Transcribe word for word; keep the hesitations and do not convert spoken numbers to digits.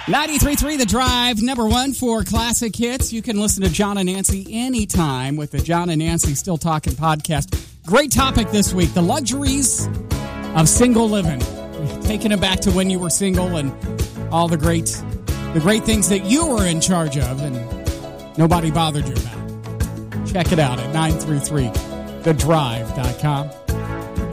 ninety-three point three The Drive, number one for classic hits. You can listen to John and Nancy anytime with the John and Nancy Still Talking podcast. Great topic this week, the luxuries of single living. Taking it back to when you were single and all the great the great things that you were in charge of and nobody bothered you about. Check it out at nine three three the drive dot com.